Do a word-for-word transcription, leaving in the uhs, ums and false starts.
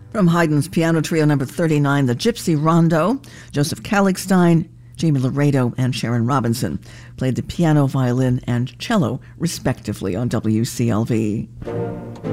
From Haydn's Piano Trio number thirty-nine, the Gypsy Rondo, Joseph Kalligstein, Jamie Laredo, and Sharon Robinson played the piano, violin, and cello, respectively, on W C L V.